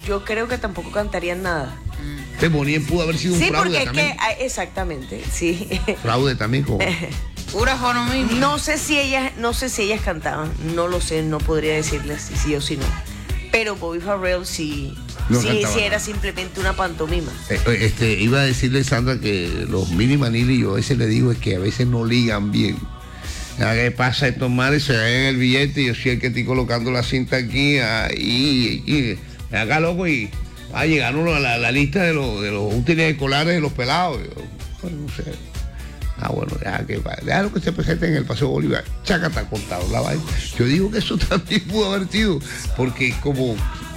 yo creo que tampoco cantarían nada. Bonnie pudo haber sido un fraude también. Exactamente, sí. Fraude también como... Pura economía. No sé si ellas cantaban, no lo sé, no podría decirles si sí o si no. Pero Bobby Farrell sí era simplemente una pantomima. Iba a decirle, Sandra, que los Mini Manili, yo a veces le digo es que a veces no ligan bien. ¿Qué pasa? Estos manes se ven el billete y yo soy el que estoy colocando la cinta aquí y acá, loco, y va a llegar uno a la lista de los útiles escolares de los pelados. Yo, no sé. Bueno, déjalo que se presente en el Paseo Bolívar. Chácata, contado la vaina. Yo digo que eso también pudo haber sido, porque como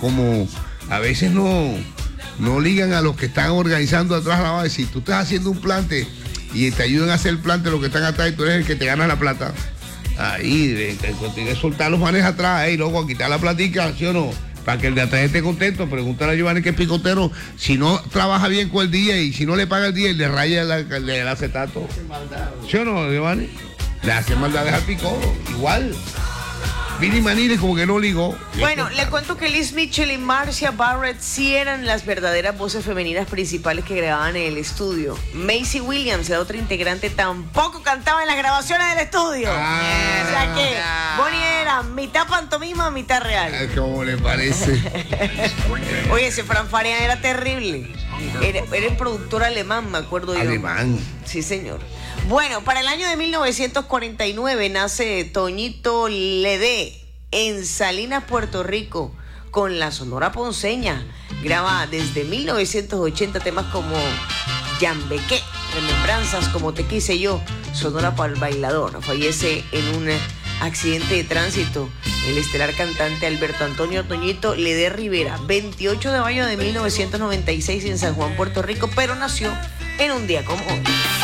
a veces no ligan a los que están organizando atrás la vaina. Si tú estás haciendo un plante y te ayudan a hacer el plante los que están atrás y tú eres el que te gana la plata, ahí tienes que soltar los manes atrás y luego a quitar la platica, ¿sí o no? Para que el de atrás esté contento. Pregúntale a Giovanni, que es picotero, si no trabaja bien con el día y si no le paga el día y le raya el acetato. ¿Sí o no, Giovanni? Le hace maldades al picó, igual. Mini Manili como que no ligó. Bueno, le cuento que Liz Mitchell y Marcia Barrett sí eran las verdaderas voces femeninas principales que grababan en el estudio. Macy Williams, la otra integrante, tampoco cantaba en las grabaciones del estudio. O sea que Bonnie era mitad pantomima, mitad real. ¿Cómo le parece? Oye, ese Fran Farian era terrible. Era el productor alemán, me acuerdo yo. Alemán. Sí, señor. Bueno, para el año de 1949 nace Toñito Ledé en Salinas, Puerto Rico, con la Sonora Ponceña. Graba desde 1980 temas como Yambequé, Remembranzas, Como te quise yo, Sonora para el bailador. Fallece en un accidente de tránsito el estelar cantante Alberto Antonio Toñito Ledé Rivera, 28 de mayo de 1996 en San Juan, Puerto Rico, pero nació en un día como hoy.